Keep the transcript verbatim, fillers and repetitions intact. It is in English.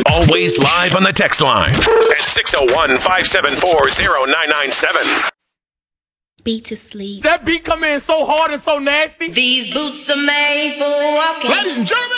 Always live on the text line at six oh one, five seven four, oh nine nine seven. Beat to sleep. That beat come in so hard and so nasty. These boots are made for walking. Ladies and gentlemen.